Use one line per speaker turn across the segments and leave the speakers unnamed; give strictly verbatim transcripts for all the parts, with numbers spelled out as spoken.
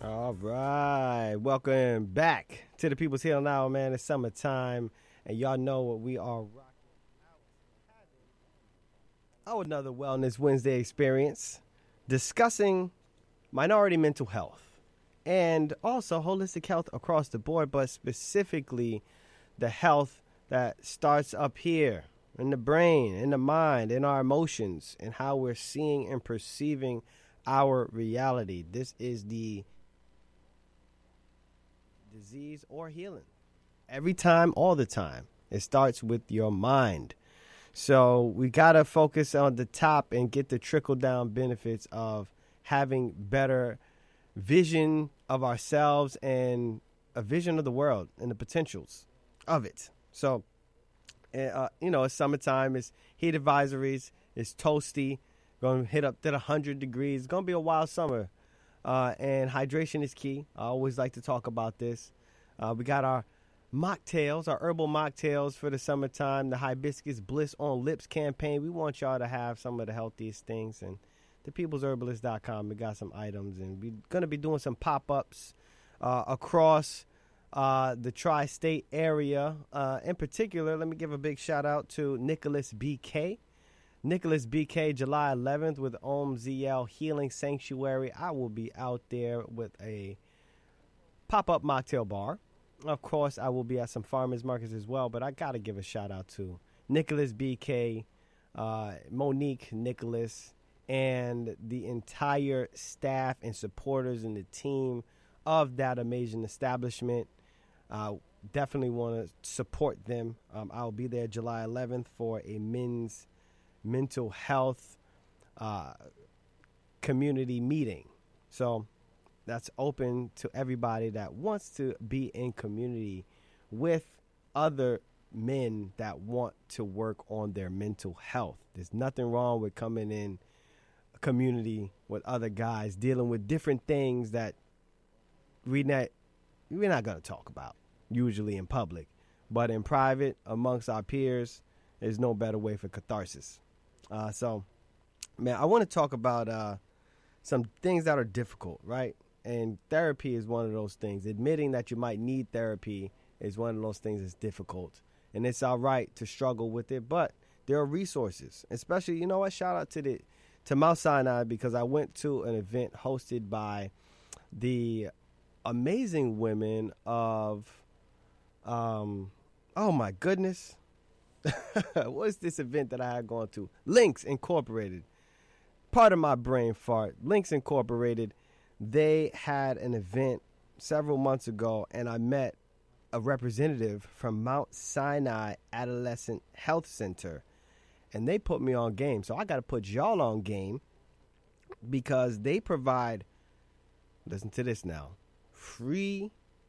All right. Welcome back to the People's Healing Hour, man. It's summertime, and y'all know what we are rocking out. Oh, another Wellness Wednesday experience discussing minority mental health and also holistic health across the board, but specifically the health that starts up here in the brain, in the mind, in our emotions, and how we're seeing and perceiving our reality. This is the disease or healing. Every time, all the time. It starts with your mind. So we got to focus on the top and get the trickle-down benefits of having better vision of ourselves and a vision of the world and the potentials of it. So, uh, you know, it's summertime. It's heat advisories. It's toasty. Going to hit up to one hundred degrees. It's going to be a wild summer. Uh, and hydration is key. I always like to talk about this. Uh, we got our mocktails, our herbal mocktails for the summertime, the Hibiscus Bliss on Lips campaign. We want y'all to have some of the healthiest things. And the peoples herbalist dot com, we got some items. And we're going to be doing some pop-ups uh, across uh, the tri-state area. Uh, in particular, let me give a big shout-out to Nicholas B K. Nicholas B K, July eleventh with Om Z L Healing Sanctuary. I will be out there with a pop-up mocktail bar. Of course, I will be at some farmers markets as well, but I got to give a shout-out to Nicholas B K, uh, Monique Nicholas, and the entire staff and supporters and the team of that amazing establishment. Uh, definitely want to support them. Um, I'll be there July eleventh for a men's mental health uh, community meeting. So that's open to everybody that wants to be in community with other men that want to work on their mental health. There's nothing wrong with coming in a community with other guys dealing with different things that we not, we're not going to talk about usually in public. But in private, amongst our peers, there's no better way for catharsis. Uh, so, man, I want to talk about uh, some things that are difficult, right? And therapy is one of those things. Admitting that you might need therapy is one of those things that's difficult. And it's all right to struggle with it, but there are resources. Especially, you know what, shout out to the to Mount Sinai, because I went to an event hosted by the amazing women of, um, oh my goodness, what's this event that I had gone to? Links Incorporated. Part of my brain fart. Links Incorporated. They had an event several months ago, and I met a representative from Mount Sinai Adolescent Health Center, and they put me on game. So I got to put y'all on game, because they provide, listen to this now, free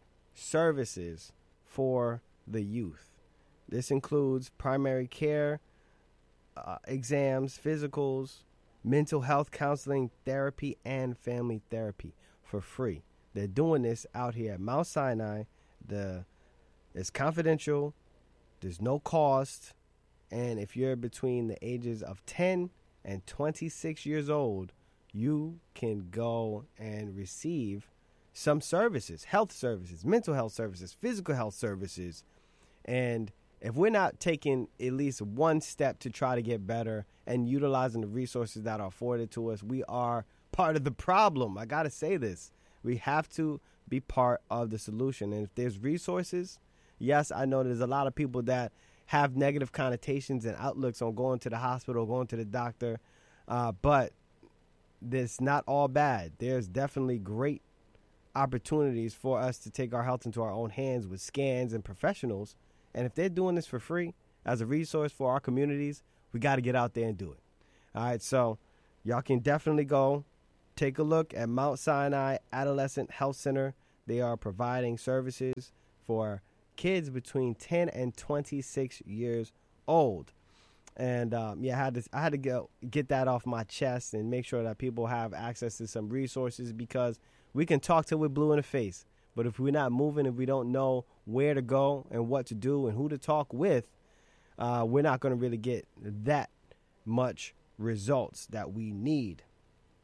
services for the youth. This includes primary care, uh, exams, physicals, mental health counseling, therapy, and family therapy for free. They're doing this out here at Mount Sinai. The It's confidential. There's no cost. And if you're between the ages of ten and twenty-six years old, you can go and receive some services, health services, mental health services, physical health services. And if we're not taking at least one step to try to get better and utilizing the resources that are afforded to us, we are part of the problem. I got to say this. We have to be part of the solution. And if there's resources, yes, I know there's a lot of people that have negative connotations and outlooks on going to the hospital, going to the doctor, uh, but it's not all bad. There's definitely great opportunities for us to take our health into our own hands with scans and professionals. And if they're doing this for free as a resource for our communities, we got to get out there and do it. All right, so y'all can definitely go take a look at Mount Sinai Adolescent Health Center. They are providing services for kids between ten and twenty-six years old. And um, yeah, I had to I had to get get that off my chest and make sure that people have access to some resources, because we can talk till we're blue in the face. But if we're not moving, if we don't know where to go and what to do and who to talk with, uh, we're not going to really get that much results that we need.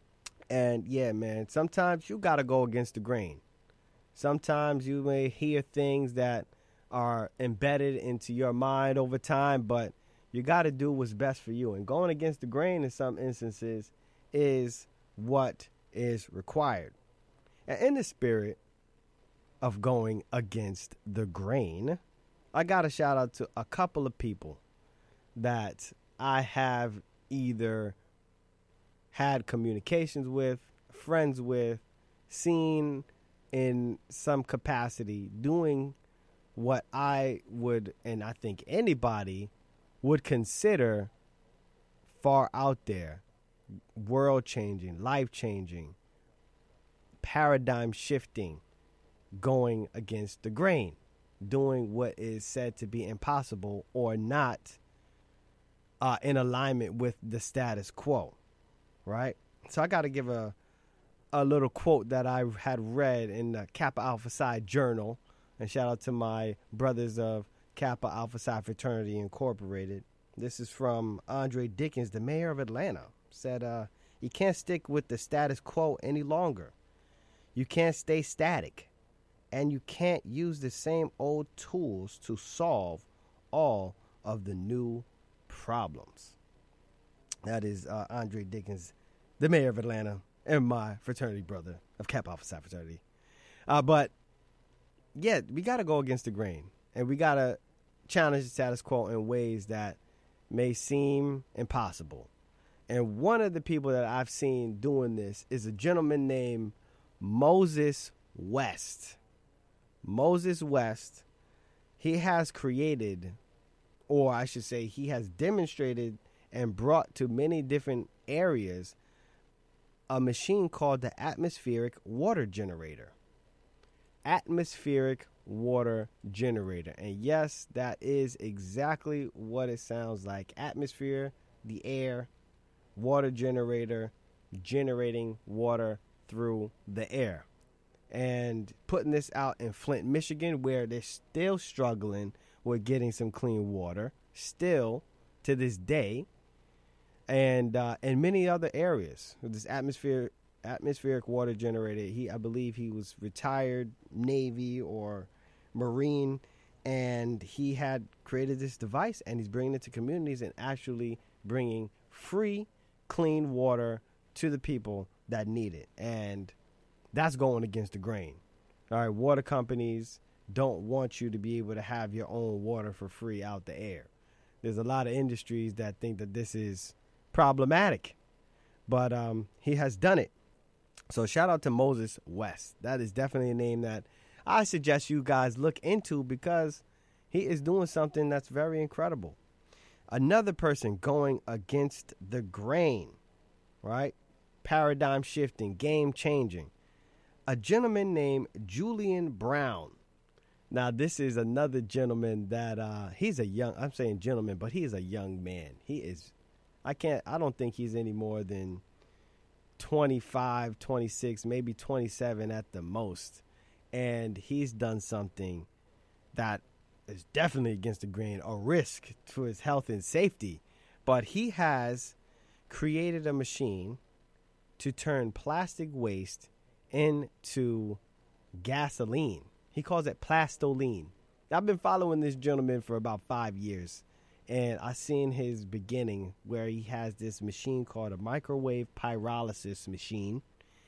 And yeah, man, sometimes you got to go against the grain. Sometimes you may hear things that are embedded into your mind over time, but you got to do what's best for you. And going against the grain in some instances is what is required. And in the spirit of going against the grain, I got to shout out to a couple of people that I have either had communications with, friends with, seen in some capacity doing what I would, and I think anybody would consider far out there, world changing, life changing, paradigm shifting, going against the grain, doing what is said to be impossible or not uh, in alignment with the status quo, right? So I got to give a a little quote that I had read in the Kappa Alpha Psi Journal, and shout out to my brothers of Kappa Alpha Psi Fraternity Incorporated. This is from Andre Dickens, the mayor of Atlanta. Said, uh, you can't stick with the status quo any longer. You can't stay static. And you can't use the same old tools to solve all of the new problems. That is uh, Andre Dickens, the mayor of Atlanta, and my fraternity brother of Kappa Alpha Psi Fraternity. Uh, but, yeah, we got to go against the grain. And we got to challenge the status quo in ways that may seem impossible. And one of the people that I've seen doing this is a gentleman named Moses West. Moses West, he has created, or I should say he has demonstrated and brought to many different areas a machine called the atmospheric water generator. Atmospheric water generator. And yes, that is exactly what it sounds like. Atmosphere, the air, water generator, generating water through the air. And putting this out in Flint, Michigan, where they're still struggling with getting some clean water, still to this day. And uh, in many other areas, with this atmosphere, atmospheric water generator, he I believe he was retired Navy or Marine, and he had created this device, and he's bringing it to communities and actually bringing free, clean water to the people that need it. And that's going against the grain. All right, water companies don't want you to be able to have your own water for free out the air. There's a lot of industries that think that this is problematic, but um, he has done it. So shout out to Moses West. That is definitely a name that I suggest you guys look into because he is doing something that's very incredible. Another person going against the grain, right? Paradigm shifting, game changing. A gentleman named Julian Brown. Now, this is another gentleman that uh, he's a young, I'm saying gentleman, but he is a young man. He is, I can't, I don't think he's any more than twenty-five, twenty-six, maybe twenty-seven at the most. And he's done something that is definitely against the grain, a risk to his health and safety. But he has created a machine to turn plastic waste into gasoline. He calls it Plastoline. I've been following this gentleman for about five years, and I've seen his beginning where he has this machine called a microwave pyrolysis machine,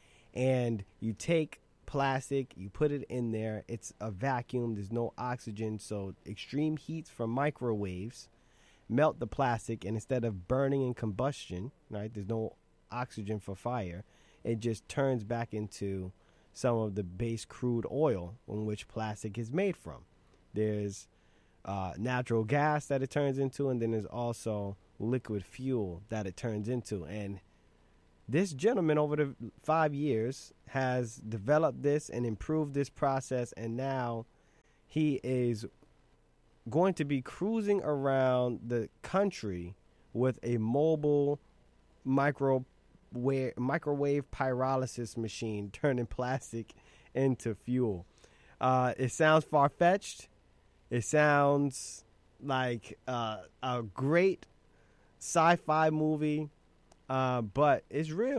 and you take plastic, you put it in there, it's a vacuum, there's no oxygen, so extreme heats from microwaves melt the plastic, and instead of burning in combustion, right, there's no oxygen for fire, it just turns back into some of the base crude oil in which plastic is made from. There's uh, natural gas that it turns into, and then there's also liquid fuel that it turns into. And this gentleman over the five years has developed this and improved this process, and now he is going to be cruising around the country with a mobile micro where microwave pyrolysis machine turning plastic into fuel. Uh, it sounds far-fetched. It sounds like uh, a great sci-fi movie, uh, but it's real.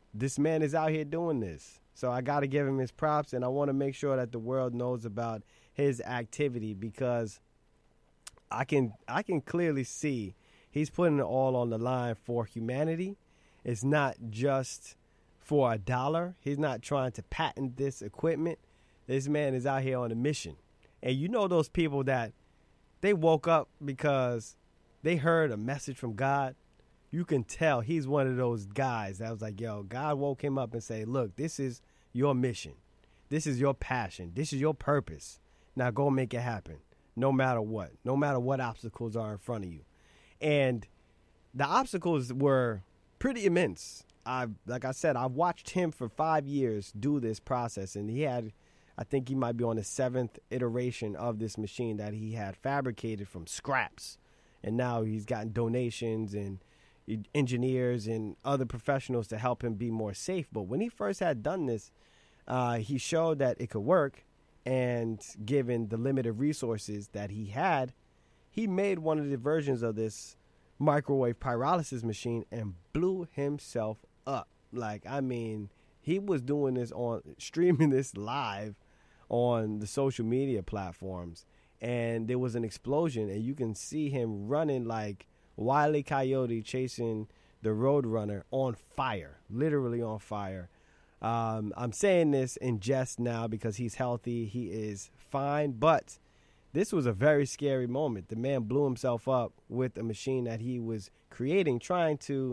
this man is out here doing this. So I got to give him his props, and I want to make sure that the world knows about his activity, because I can I can clearly see he's putting it all on the line for humanity. It's not just for a dollar. He's not trying to patent this equipment. This man is out here on a mission. And you know those people that they woke up because they heard a message from God? You can tell he's one of those guys that was like, yo, God woke him up and say, look, this is your mission. This is your passion. This is your purpose. Now go make it happen, no matter what, no matter what obstacles are in front of you. And the obstacles were pretty immense. I, like I said, I watched him for five years do this process, and he had, I think he might be on the seventh iteration of this machine that he had fabricated from scraps. And now he's gotten donations and engineers and other professionals to help him be more safe. But when he first had done this, uh, he showed that it could work. And given the limited resources that he had, he made one of the versions of this microwave pyrolysis machine and blew himself up. Like, I mean, he was doing this on, streaming this live on the social media platforms. And there was an explosion, and you can see him running like Wile E. Coyote chasing the Roadrunner on fire, literally on fire. Um, I'm saying this in jest now because he's healthy. He is fine, but this was a very scary moment. The man blew himself up with a machine that he was creating, trying to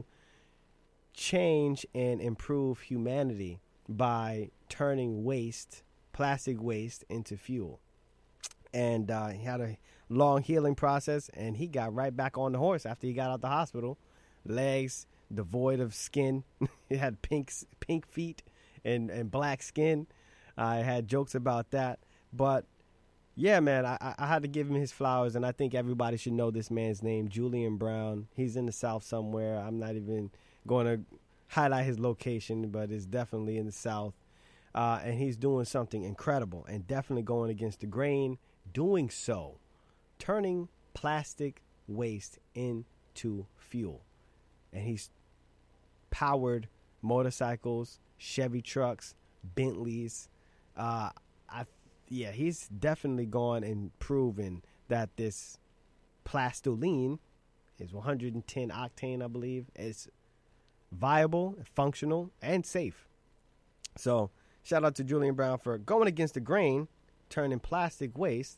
change and improve humanity by turning waste, plastic waste, into fuel. And uh, he had a long healing process, and he got right back on the horse after he got out the hospital. Legs devoid of skin. He had pink pink feet and, and black skin. I had jokes about that. But, yeah, man, I, I had to give him his flowers, and I think everybody should know this man's name, Julian Brown. He's in the South somewhere. I'm not even going to highlight his location, but it's definitely in the South. Uh, and he's doing something incredible and definitely going against the grain, doing so, turning plastic waste into fuel. And he's powered motorcycles, Chevy trucks, Bentleys. Uh, I, yeah, he's definitely gone and proven that this plastoline is one hundred ten octane, I believe. It's viable, functional, and safe. So shout out to Julian Brown for going against the grain, turning plastic waste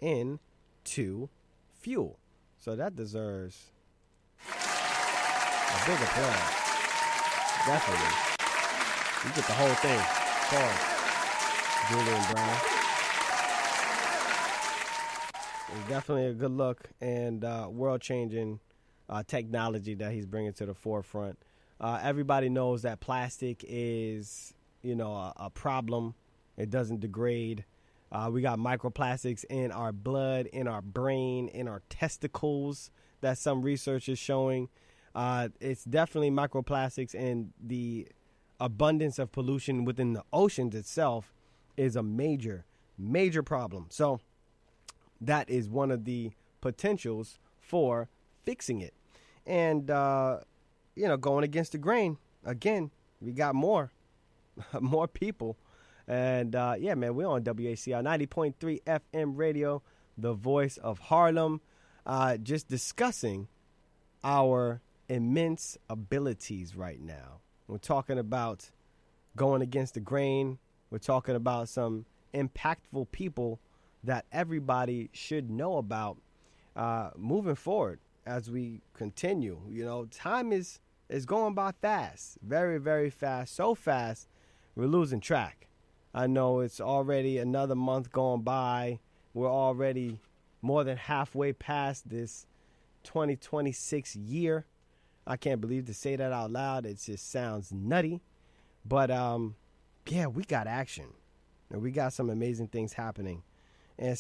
into fuel. So that deserves a big applause. Definitely. You get the whole thing. Pause. Julian Brown. It's definitely a good look and uh, world-changing uh, technology that he's bringing to the forefront. Uh, everybody knows that plastic is, you know, a, a problem. It doesn't degrade. Uh, we got microplastics in our blood, in our brain, in our testicles that some research is showing. Uh, it's definitely microplastics, and the abundance of pollution within the oceans itself is a major, major problem. So that is one of the potentials for fixing it. And, uh, you know, going against the grain, again, we got more, more people. And, uh, yeah, man, we're on W A C R ninety point three F M radio, the voice of Harlem, uh, just discussing our immense abilities right now. We're talking about going against the grain. We're talking about some impactful people that everybody should know about uh, moving forward as we continue. You know, time is, is going by fast, very, very fast, so fast we're losing track. I know it's already another month gone by. We're already more than halfway past this twenty twenty-six year. I can't believe to say that out loud. It just sounds nutty. But, um, yeah, we got action. And we got some amazing things happening